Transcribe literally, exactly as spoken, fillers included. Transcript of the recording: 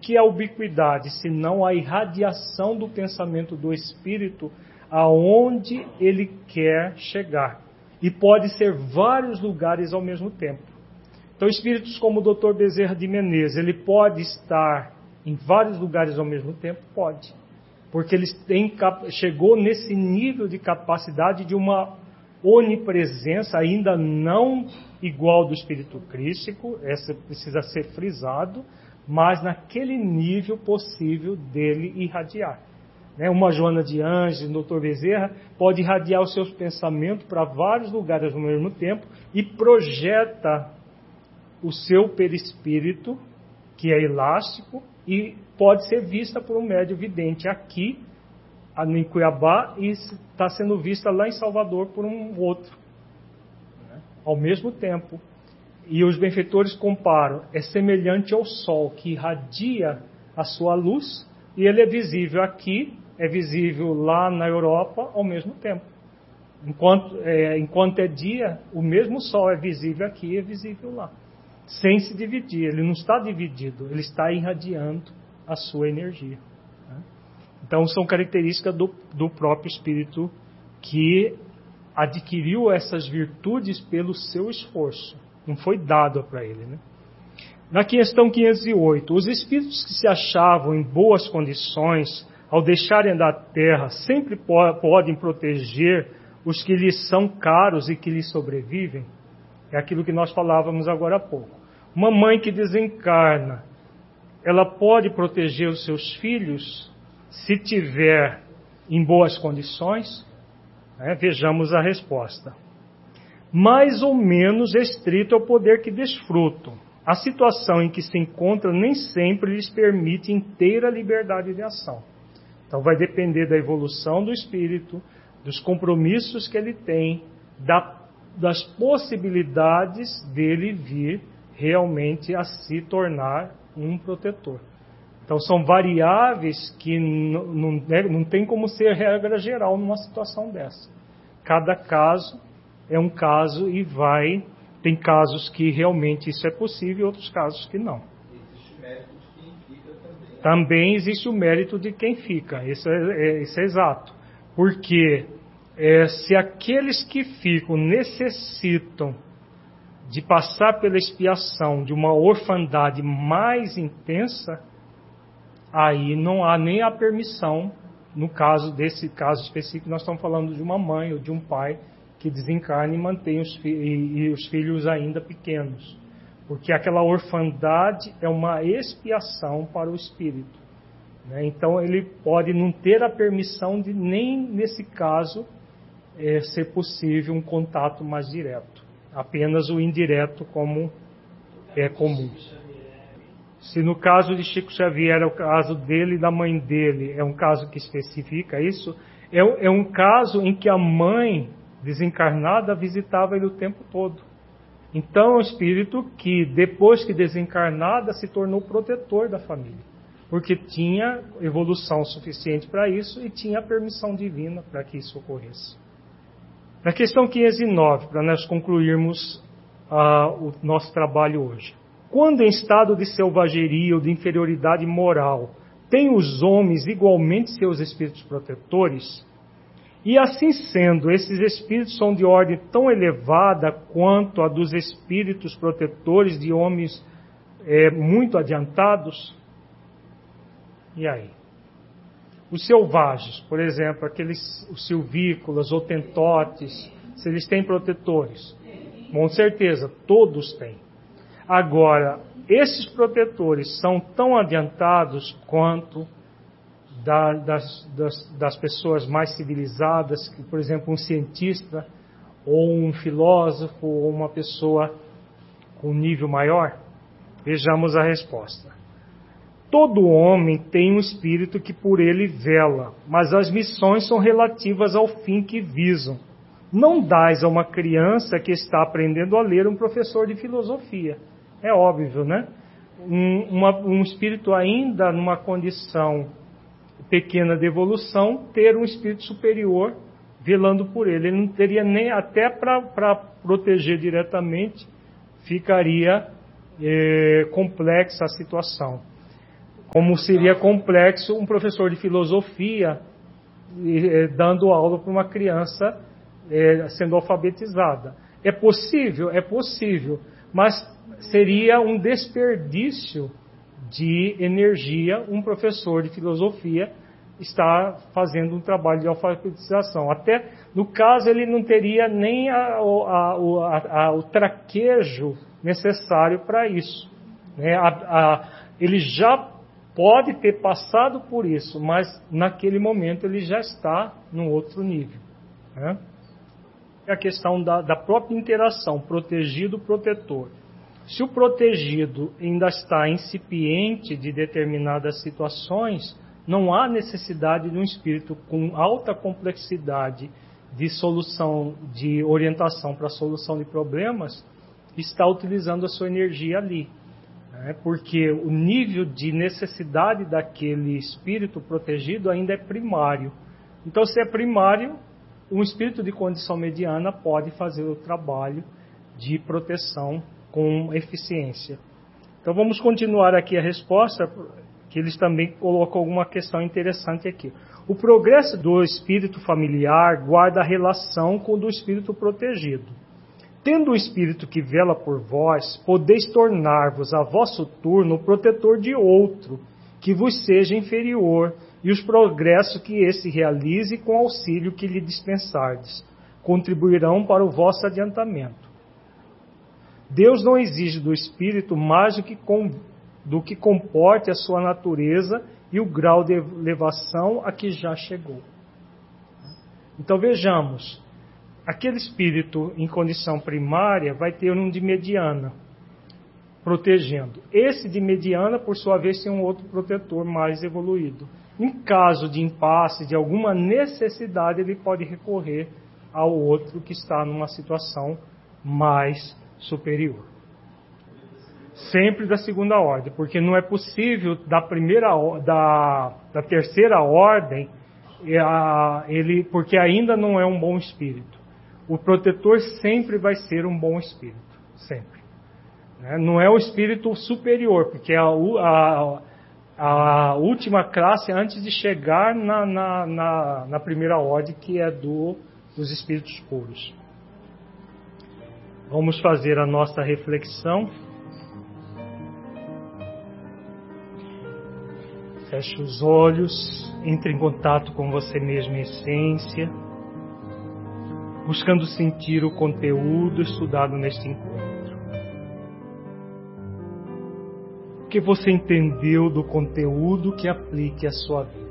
que é a ubiquidade? Senão a irradiação do pensamento do Espírito aonde ele quer chegar. E pode ser vários lugares ao mesmo tempo. Então, espíritos como o doutor Bezerra de Menezes, ele pode estar em vários lugares ao mesmo tempo? Pode. Porque ele tem, chegou nesse nível de capacidade de uma onipresença, ainda não igual do espírito crístico, essa precisa ser frisado, mas naquele nível possível dele irradiar. Né? Uma Joana de Ângeles, doutor Bezerra, pode irradiar os seus pensamentos para vários lugares ao mesmo tempo e projeta o seu perispírito, que é elástico, e pode ser vista por um médium vidente aqui, em Cuiabá, e está sendo vista lá em Salvador por um outro, né? Ao mesmo tempo. E os benfeitores comparam, é semelhante ao Sol, que irradia a sua luz, e ele é visível aqui, é visível lá na Europa, ao mesmo tempo. Enquanto é, enquanto é dia, o mesmo Sol é visível aqui e é visível lá. Sem se dividir, ele não está dividido, ele está irradiando a sua energia. Né? Então são características do, do próprio Espírito que adquiriu essas virtudes pelo seu esforço, não foi dado para ele. Né? Na questão quinhentos e oito, os espíritos que se achavam em boas condições, ao deixarem da terra, sempre po- podem proteger os que lhes são caros e que lhes sobrevivem? É aquilo que nós falávamos agora há pouco. Uma mãe que desencarna, ela pode proteger os seus filhos se tiver em boas condições? É, vejamos a resposta. Mais ou menos restrito ao poder que desfrutam. A situação em que se encontra nem sempre lhes permite inteira liberdade de ação. Então vai depender da evolução do espírito, dos compromissos que ele tem, da das possibilidades dele vir realmente a se tornar um protetor. Então são variáveis que não, não, não tem como ser regra geral numa situação dessa. Cada caso é um caso e vai... Tem casos que realmente isso é possível e outros casos que não. Existe o mérito de quem fica também. Também existe o mérito de quem fica, isso é, é, isso é exato. Porque... É, se aqueles que ficam necessitam de passar pela expiação de uma orfandade mais intensa, aí não há nem a permissão, no caso desse caso específico, nós estamos falando de uma mãe ou de um pai que desencarna e mantém os, fi- e, e os filhos ainda pequenos. Porque aquela orfandade é uma expiação para o espírito. Né? Então ele pode não ter a permissão de, nem nesse caso, É ser possível um contato mais direto, apenas o indireto como é comum. Se no caso de Chico Xavier é o caso dele e da mãe dele, é um caso que especifica isso, é, é um caso em que a mãe desencarnada visitava ele o tempo todo. Então é um espírito que depois que desencarnada se tornou protetor da família, porque tinha evolução suficiente para isso e tinha a permissão divina para que isso ocorresse. Na questão quinhentos e nove, para nós concluirmos uh, o nosso trabalho hoje. Quando em estado de selvageria ou de inferioridade moral, têm os homens igualmente seus espíritos protetores? E assim sendo, esses espíritos são de ordem tão elevada quanto a dos espíritos protetores de homens é, muito adiantados? E aí? Os selvagens, por exemplo, aqueles os silvícolas ou tentotes, se eles têm protetores? Com certeza, todos têm. Agora, esses protetores são tão adiantados quanto da, das, das, das pessoas mais civilizadas, que, por exemplo, um cientista, ou um filósofo, ou uma pessoa com nível maior? Vejamos a resposta. Todo homem tem um espírito que por ele vela, mas as missões são relativas ao fim que visam. Não dás a uma criança que está aprendendo a ler um professor de filosofia. É óbvio, né? Um, uma, um espírito ainda numa condição pequena de evolução, ter um espírito superior velando por ele. Ele não teria nem, até para proteger diretamente, ficaria é, complexa a situação. Como seria complexo um professor de filosofia eh, dando aula para uma criança eh, sendo alfabetizada. É possível? É possível, mas seria um desperdício de energia um professor de filosofia estar fazendo um trabalho de alfabetização. Até, no caso, ele não teria nem a, a, a, a, o traquejo necessário para isso. Né? A, a, ele já pode ter passado por isso, mas naquele momento ele já está num outro nível. Né? É a questão da, da própria interação, protegido-protetor. Se o protegido ainda está incipiente de determinadas situações, não há necessidade de um espírito com alta complexidade de solução, de orientação para a solução de problemas, estar utilizando a sua energia ali. Né? Porque o nível de necessidade daquele espírito protegido ainda é primário. Então, se é primário, um espírito de condição mediana pode fazer o trabalho de proteção com eficiência. Então vamos continuar aqui a resposta, que eles também colocam alguma questão interessante aqui. O progresso do espírito familiar guarda relação com o do espírito protegido. Tendo o espírito que vela por vós, podeis tornar-vos a vosso turno o protetor de outro, que vos seja inferior, e os progressos que esse realize com auxílio que lhe dispensardes, contribuirão para o vosso adiantamento. Deus não exige do espírito mais do que, com, do que comporte a sua natureza e o grau de elevação a que já chegou. Então vejamos, aquele espírito em condição primária vai ter um de mediana, protegendo. Esse de mediana, por sua vez, tem um outro protetor mais evoluído. Em caso de impasse, de alguma necessidade, ele pode recorrer ao outro que está numa situação mais superior. Sempre da segunda ordem, porque não é possível da primeira da, da terceira ordem, ele, porque ainda não é um bom espírito. O protetor sempre vai ser um bom espírito, sempre. Não é o espírito superior, porque a, a, a última classe antes de chegar na, na, na, na primeira ordem, que é do, dos espíritos puros. Vamos fazer a nossa reflexão. Feche os olhos, entre em contato com você mesmo em essência, buscando sentir o conteúdo estudado neste encontro. O que você entendeu do conteúdo que aplique à sua vida?